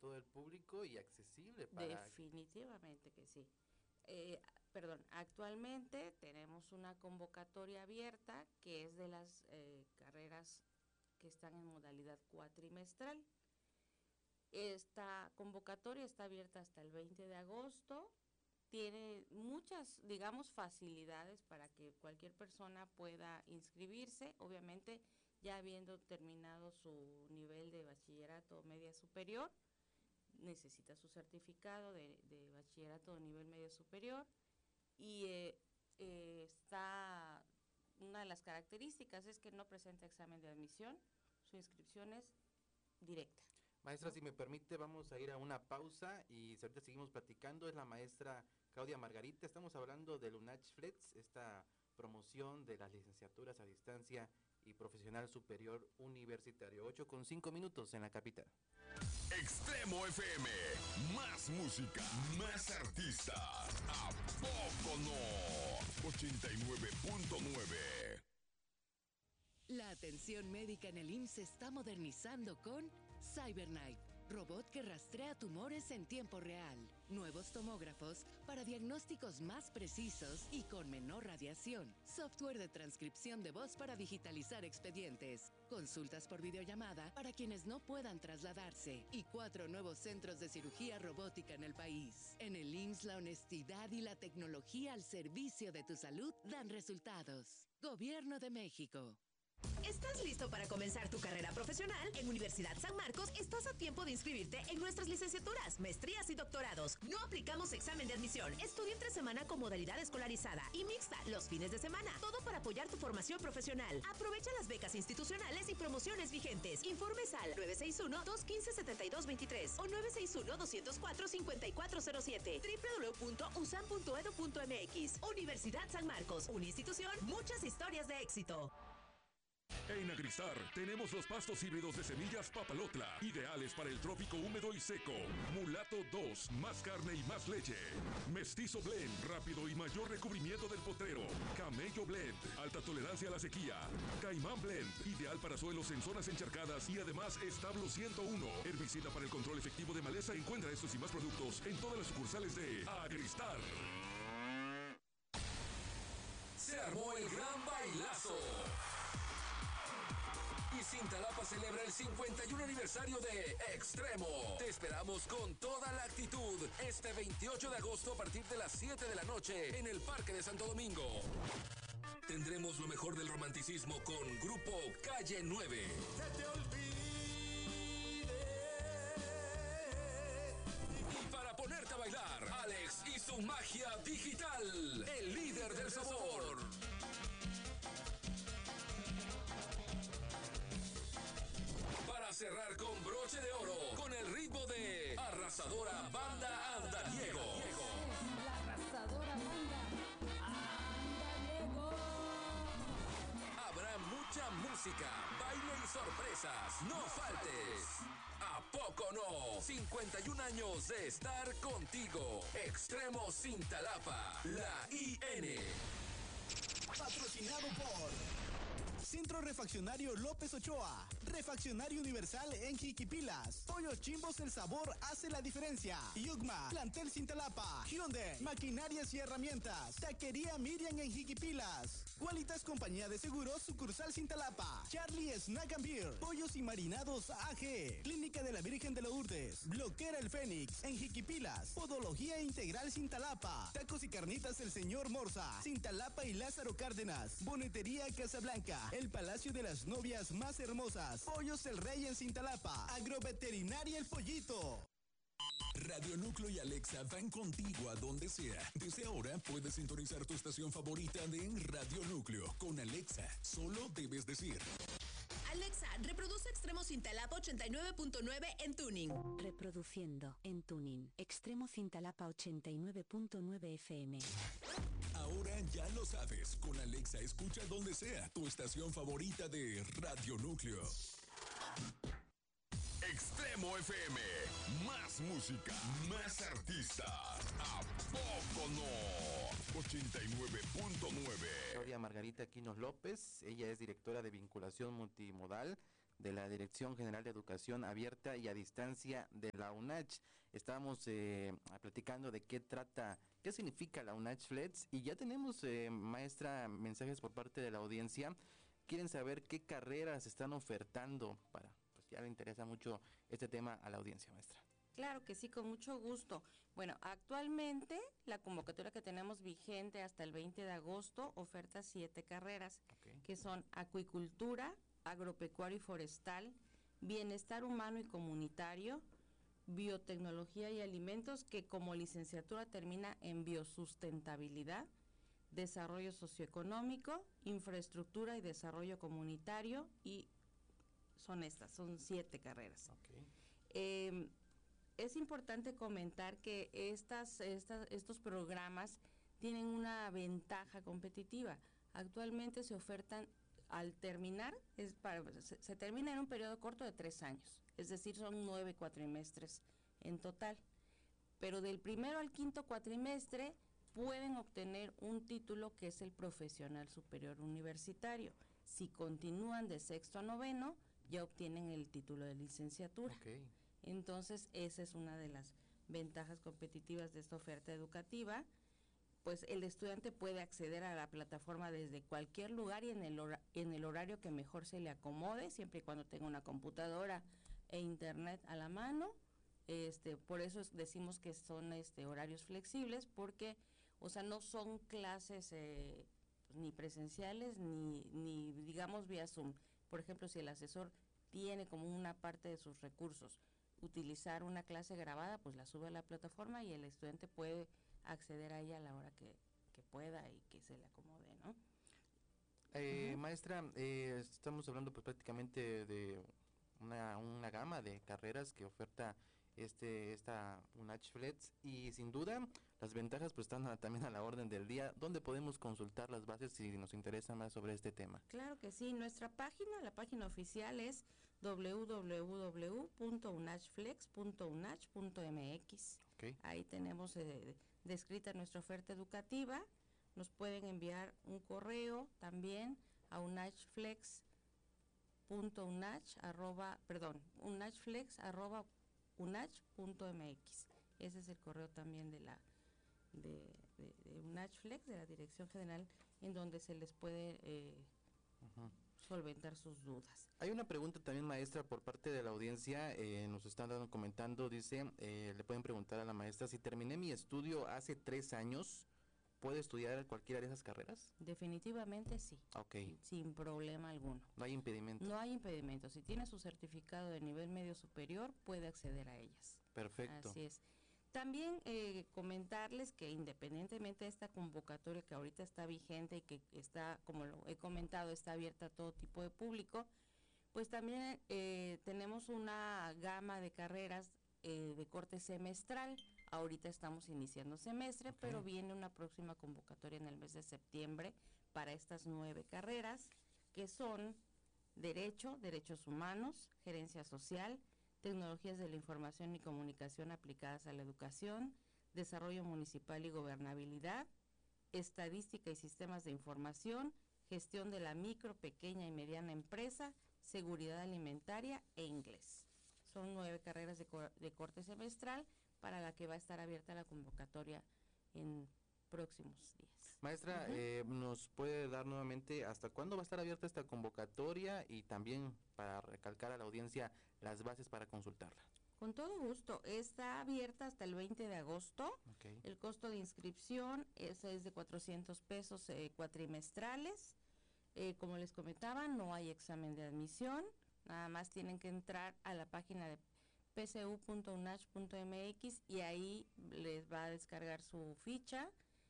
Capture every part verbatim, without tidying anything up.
todo el público y accesible para... Definitivamente que sí. Eh, perdón, actualmente tenemos una convocatoria abierta que es de las eh, carreras que están en modalidad cuatrimestral. Esta convocatoria está abierta hasta el veinte de agosto, tiene muchas, digamos, facilidades para que cualquier persona pueda inscribirse, obviamente ya habiendo terminado su nivel de bachillerato o media superior, necesita su certificado de, de bachillerato o nivel medio superior y eh, eh, está, una de las características es que no presenta examen de admisión, su inscripción es directa. Maestra, ¿no? si me permite, vamos a ir a una pausa y ahorita seguimos platicando. Es la maestra Claudia Margarita. Estamos hablando del UNACH Flex, esta promoción de las licenciaturas a distancia y profesional superior universitario. ocho con cinco minutos en la capital. Extremo F M, más música, más artistas. ¿A poco no? ochenta y nueve punto nueve. La atención médica en el I M S S se está modernizando con CyberKnife, robot que rastrea tumores en tiempo real. Nuevos tomógrafos para diagnósticos más precisos y con menor radiación. Software de transcripción de voz para digitalizar expedientes. Consultas por videollamada para quienes no puedan trasladarse. Y cuatro nuevos centros de cirugía robótica en el país. En el I M S S la honestidad y la tecnología al servicio de tu salud dan resultados. Gobierno de México. ¿Estás listo para comenzar tu carrera profesional? En Universidad San Marcos estás a tiempo de inscribirte en nuestras licenciaturas, maestrías y doctorados. No aplicamos examen de admisión. Estudia entre semana con modalidad escolarizada y mixta los fines de semana. Todo para apoyar tu formación profesional. Aprovecha las becas institucionales y promociones vigentes. Informes al nueve seis uno, dos uno cinco, siete dos dos tres o nueve seis uno, dos cero cuatro, cinco cuatro cero siete. doble u doble u doble u punto u s a m punto e d u punto m x. Universidad San Marcos, una institución, muchas historias de éxito. En Agristar tenemos los pastos híbridos de semillas Papalotla, ideales para el trópico húmedo y seco. Mulato dos, más carne y más leche. Mestizo Blend, rápido y mayor recubrimiento del potrero. Camello Blend, alta tolerancia a la sequía. Caimán Blend, ideal para suelos en zonas encharcadas y además establo ciento uno, herbicida para el control efectivo de maleza. Encuentra estos y más productos en todas las sucursales de Agristar. Se armó el gran bailazo. Y Cintalapa celebra el cincuenta y uno aniversario de Extremo. Te esperamos con toda la actitud este veintiocho de agosto a partir de las siete de la noche en el Parque de Santo Domingo. Tendremos lo mejor del romanticismo con Grupo Calle nueve. Se te olvide. Y para ponerte a bailar, Alex y su magia digital, el líder del sabor. Para cerrar con broche de oro, con el ritmo de Arrasadora Banda Andariego. La arrasadora banda Andariego. Habrá mucha música, baile y sorpresas. No faltes. ¿A poco no? cincuenta y un años de estar contigo. Extremo Cintalapa, la I N. Patrocinado por Centro Refaccionario López Ochoa, Refaccionario Universal en Jiquipilas, Pollos Chimbos, el sabor hace la diferencia. Yugma, Plantel Cintalapa, Hyundai, Maquinarias y Herramientas, Taquería Miriam en Jiquipilas, Qualitas Compañía de Seguros, sucursal Cintalapa, Charlie Snack and Beer, Pollos y Marinados A G, Clínica de la Virgen de Lourdes, Bloquera el Fénix en Jiquipilas, Podología Integral Cintalapa, Tacos y Carnitas el Señor Morza, Cintalapa y Lázaro Cárdenas, Bonetería Casablanca, el Palacio de las Novias más hermosas, Pollos el Rey en Cintalapa, Agroveterinaria El Pollito. Radio Núcleo y Alexa van contigo a donde sea. Desde ahora puedes sintonizar tu estación favorita de Radio Núcleo. Con Alexa, solo debes decir: Alexa, reproduce Extremo Cintalapa ochenta y nueve punto nueve en tuning. Reproduciendo en tuning. Extremo Cintalapa ochenta y nueve punto nueve F M. Ahora ya lo sabes, con Alexa escucha donde sea tu estación favorita de Radio Núcleo. Extremo F M, más música, más artistas. ¿A poco no? ochenta y nueve punto nueve. Claudia Margarita Quinos López, ella es directora de vinculación multimodal de la Dirección General de Educación Abierta y a Distancia de la UNACH. Estábamos eh, platicando de qué trata, qué significa la UNACH Flex, y ya tenemos, eh, maestra, mensajes por parte de la audiencia. Quieren saber qué carreras están ofertando para, pues ya le interesa mucho este tema a la audiencia, maestra. Claro que sí, con mucho gusto. Bueno, actualmente la convocatoria que tenemos vigente hasta el veinte de agosto oferta siete carreras, okay, que son acuicultura, agropecuario y forestal, bienestar humano y comunitario, biotecnología y alimentos, que como licenciatura termina en biosustentabilidad, desarrollo socioeconómico, infraestructura y desarrollo comunitario, y son estas, son siete carreras. Okay. Eh, es importante comentar que estas, estas, estos programas tienen una ventaja competitiva. Actualmente se ofertan al terminar, es para, se, se termina en un periodo corto de tres años, es decir, son nueve cuatrimestres en total. Pero del primero al quinto cuatrimestre pueden obtener un título que es el profesional superior universitario. Si continúan de sexto a noveno, ya obtienen el título de licenciatura. Okay. Entonces, esa es una de las ventajas competitivas de esta oferta educativa. Pues el estudiante puede acceder a la plataforma desde cualquier lugar y en el, hora, en el horario que mejor se le acomode, siempre y cuando tenga una computadora e internet a la mano. Este, por eso es, decimos que son este, horarios flexibles, porque, o sea, no son clases eh, ni presenciales ni, ni, digamos, vía Zoom. Por ejemplo, si el asesor tiene como una parte de sus recursos utilizar una clase grabada, pues la sube a la plataforma y el estudiante puede acceder a ella a la hora que, que pueda y que se le acomode, ¿no? Eh, uh-huh. Maestra, eh, estamos hablando pues prácticamente de una, una gama de carreras que oferta este esta UNACH Flex, y sin duda las ventajas pues están a, también a la orden del día. ¿Dónde podemos consultar las bases si nos interesa más sobre este tema? Claro que sí, nuestra página, la página oficial es doble u doble u doble u punto unachflex punto unach punto m x. Okay. Ahí tenemos eh, descrita nuestra oferta educativa. Nos pueden enviar un correo también a unachflex punto unach arroba, perdón, unachflex arroba unach punto m x. Ese es el correo también de la de, de, de UNACHFlex, de la Dirección General, en donde se les puede eh, uh-huh. solventar sus dudas. Hay una pregunta también, maestra, por parte de la audiencia, eh, nos están dando, comentando, dice, eh, le pueden preguntar a la maestra, si terminé mi estudio hace tres años, ¿puedo estudiar cualquiera de esas carreras? Definitivamente sí. Ok. Sin problema alguno. No hay impedimento. No hay impedimento. Si tiene su certificado de nivel medio superior, puede acceder a ellas. Perfecto. Así es. También eh, comentarles que independientemente de esta convocatoria que ahorita está vigente y que está, como lo he comentado, está abierta a todo tipo de público, pues también eh, tenemos una gama de carreras eh, de corte semestral. Ahorita estamos iniciando semestre, okay, pero viene una próxima convocatoria en el mes de septiembre para estas nueve carreras, que son Derecho, Derechos Humanos, Gerencia Social, Tecnologías de la Información y Comunicación aplicadas a la educación, Desarrollo Municipal y Gobernabilidad, Estadística y Sistemas de Información, Gestión de la Micro, Pequeña y Mediana Empresa, Seguridad Alimentaria e Inglés. Son nueve carreras de, cor- de corte semestral para la que va a estar abierta la convocatoria en próximos días. Maestra, uh-huh. eh, ¿nos puede dar nuevamente hasta cuándo va a estar abierta esta convocatoria y también para recalcar a la audiencia las bases para consultarla? Con todo gusto, está abierta hasta el veinte de agosto. Okay. El costo de inscripción es, es de cuatrocientos pesos eh, cuatrimestrales. Eh, como les comentaba, no hay examen de admisión, nada más tienen que entrar a la página de p c u punto unach punto m x y ahí les va a descargar su ficha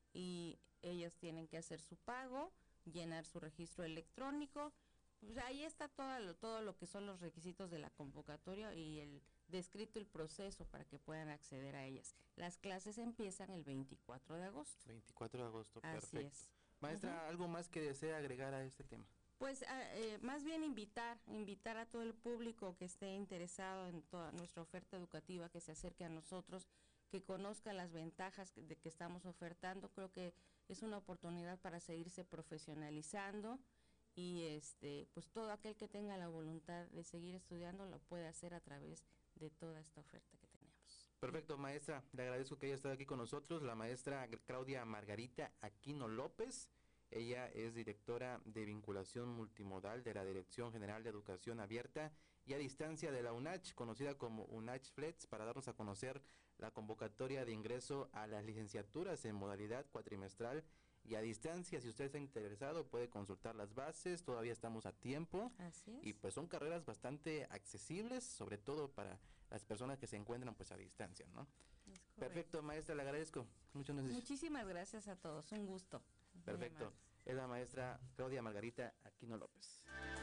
y ellas tienen que hacer su pago, llenar su registro electrónico. Pues ahí está todo lo, todo lo que son los requisitos de la convocatoria y el descrito el proceso para que puedan acceder a ellas. Las clases empiezan el veinticuatro de agosto. veinticuatro de agosto, Así perfecto. Es. Maestra, uh-huh. ¿algo más que desea agregar a este tema? Pues eh, más bien invitar, invitar a todo el público que esté interesado en toda nuestra oferta educativa, que se acerque a nosotros, que conozca las ventajas de que estamos ofertando. Creo que es una oportunidad para seguirse profesionalizando y este pues todo aquel que tenga la voluntad de seguir estudiando lo puede hacer a través de toda esta oferta que tenemos. Perfecto, maestra, le agradezco que haya estado aquí con nosotros, la maestra Claudia Margarita Aquino López. Ella es directora de vinculación multimodal de la Dirección General de Educación Abierta y a Distancia de la UNACH, conocida como UNACH Flex, para darnos a conocer la convocatoria de ingreso a las licenciaturas en modalidad cuatrimestral y a distancia. Si usted está interesado, puede consultar las bases, todavía estamos a tiempo. Así es. Y pues son carreras bastante accesibles, sobre todo para las personas que se encuentran pues a distancia, ¿no? Perfecto, maestra, le agradezco. Muchas gracias. Muchísimas gracias a todos, un gusto. Perfecto. Es la maestra Claudia Margarita Aquino López.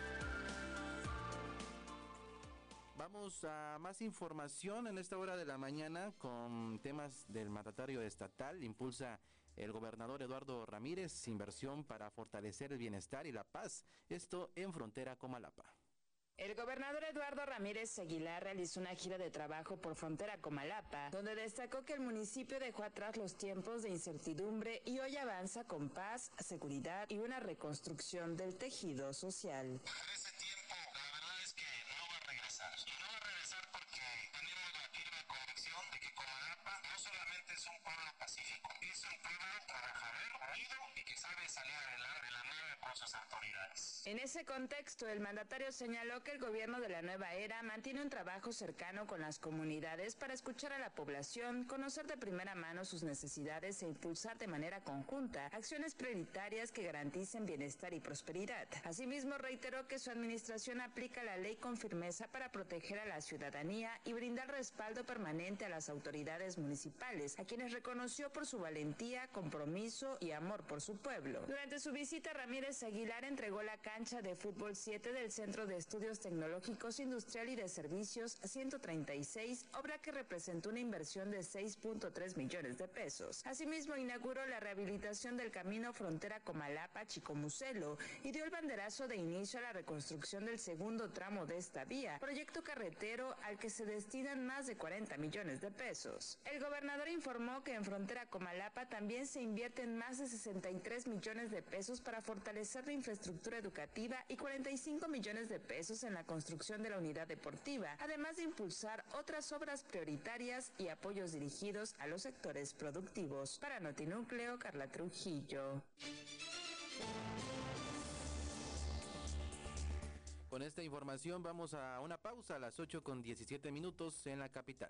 Vamos a más información en esta hora de la mañana con temas del mandatario estatal. Impulsa el gobernador Eduardo Ramírez inversión para fortalecer el bienestar y la paz. Esto en frontera Comalapa. El gobernador Eduardo Ramírez Aguilar realizó una gira de trabajo por frontera Comalapa, donde destacó que el municipio dejó atrás los tiempos de incertidumbre y hoy avanza con paz, seguridad y una reconstrucción del tejido social. Ese tiempo, la verdad es que no va a regresar. Y no va a regresar porque tenemos la firme convicción de que Comalapa no solamente es un pueblo pacífico, es un pueblo trabajador, unido y que sabe salir adelante de la nueva con sus autoridades. En ese contexto, el mandatario señaló que el gobierno de la nueva era mantiene un trabajo cercano con las comunidades para escuchar a la población, conocer de primera mano sus necesidades e impulsar de manera conjunta acciones prioritarias que garanticen bienestar y prosperidad. Asimismo, reiteró que su administración aplica la ley con firmeza para proteger a la ciudadanía y brindar respaldo permanente a las autoridades municipales, a quienes reconoció por su valentía, compromiso y amor por su pueblo. Durante su visita, Ramírez Aguilar entregó la cancha de fútbol siete del Centro de Estudios Tecnológicos Industrial y de Servicios ciento treinta y seis, obra que representó una inversión de seis punto tres millones de pesos. Asimismo, inauguró la rehabilitación del camino frontera Comalapa-Chicomucelo y dio el banderazo de inicio a la reconstrucción del segundo tramo de esta vía, proyecto carretero al que se destinan más de cuarenta millones de pesos. El gobernador informó que en frontera Comalapa también se invierten más de sesenta y tres millones de pesos para fortalecer la infraestructura educativa y cuarenta y cinco millones de pesos en la construcción de la unidad deportiva, además de impulsar otras obras prioritarias y apoyos dirigidos a los sectores productivos. Para Notinúcleo, Carla Trujillo. Con esta información vamos a una pausa a las ocho con diecisiete minutos en la capital.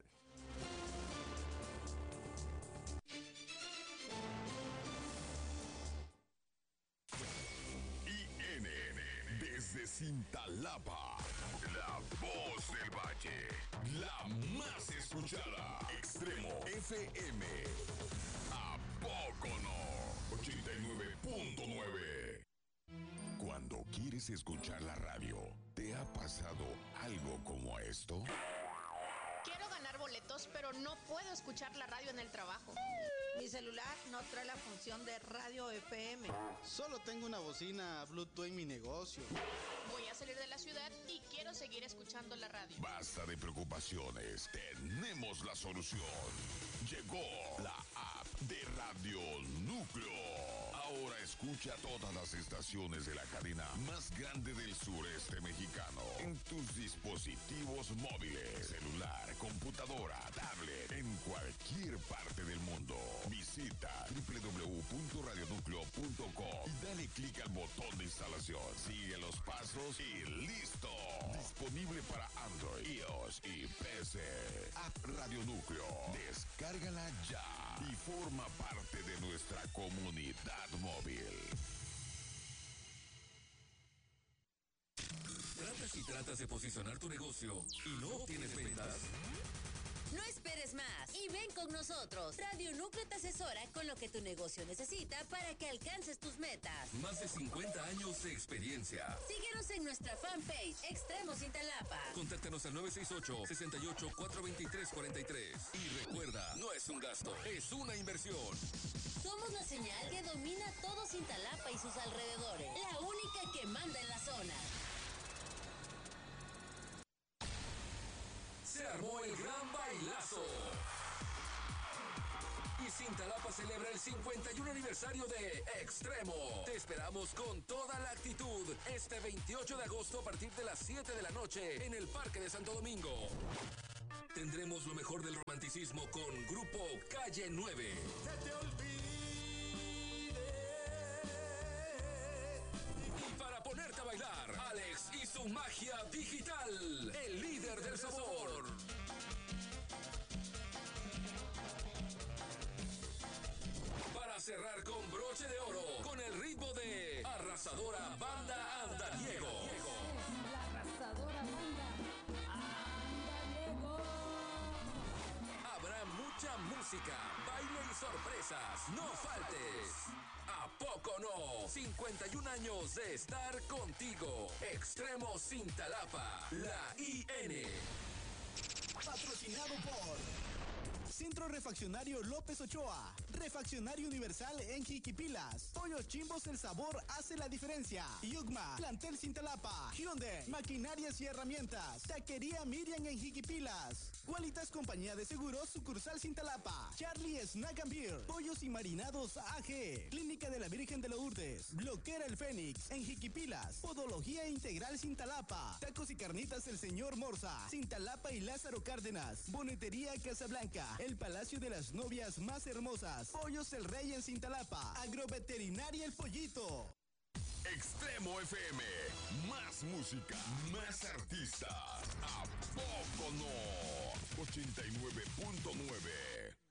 I N N desde Cintalapa, la voz del valle, la más escuchada, Extremo F M. ¿A poco no? ochenta y nueve punto nueve. Cuando quieres escuchar la radio, ¿te ha pasado algo como esto? Quiero ganar boletos, pero no puedo escuchar la radio en el trabajo. Mi celular no trae la función de radio F M. Solo tengo una bocina Bluetooth en mi negocio. Voy a salir de la ciudad y quiero seguir escuchando la radio. Basta de preocupaciones, tenemos la solución. Llegó la app de Radio Núcleo. Ahora escucha todas las estaciones de la cadena más grande del sureste mexicano en tus dispositivos móviles, celular, computadora, tablet, en cualquier parte del mundo. Visita doble u doble u doble u punto radio núcleo punto com y dale clic al botón de instalación. Sigue los pasos y ¡listo! Disponible para Android, iOS y P C. App Radio Núcleo. Descárgala ya y forma parte de nuestra comunidad móvil. ¿Tratas y tratas de posicionar tu negocio y no obtienes ventas? No esperes más y ven con nosotros. Radio Núcleo te asesora con lo que tu negocio necesita para que alcances tus metas. Más de cincuenta años de experiencia. Síguenos en nuestra fanpage Extremo Cintalapa. Contáctanos al nueve seis ocho, seis ocho, cuatro dos tres cuatro tres. Y recuerda, no es un gasto, es una inversión. Somos la señal que domina todo Cintalapa y sus alrededores. La única que manda en la zona. Se armó el gran bailazo. Y si Cintalapa celebra el cincuenta y uno aniversario de Extremo. Te esperamos con toda la actitud este veintiocho de agosto a partir de las siete de la noche en el Parque de Santo Domingo. Tendremos lo mejor del romanticismo con Grupo Calle nueve. Se te olvide. Y para ponerte a bailar, Alex y su magia digital, el líder del sabor. Para cerrar con broche de oro, con el ritmo de Arrasadora Banda Andariego. La arrasadora banda Andariego. Habrá mucha música, baile y sorpresas. No faltes. ¿A poco no? cincuenta y un años de estar contigo. Extremo Cintalapa, la I N. Patrocinado por Centro Refaccionario López Ochoa, Refaccionario Universal en Jiquipilas, Pollos Chimbos, el sabor hace la diferencia. Yugma, Plantel Cintalapa, Hyundai, Maquinarias y Herramientas, Taquería Miriam en Jiquipilas, Qualitas Compañía de Seguros, sucursal Cintalapa, Charlie Snack and Beer, Pollos y Marinados A G, Clínica de la Virgen de Lourdes, Bloquera el Fénix en Jiquipilas, Podología Integral Cintalapa, Tacos y Carnitas el Señor Morza, Cintalapa y Lázaro Cárdenas, Bonetería Casablanca, el Palacio de las Novias más hermosas, Pollos el Rey en Cintalapa, Agroveterinaria El Pollito. Extremo F M, más música, más artistas. ¿A poco no? ochenta y nueve punto nueve.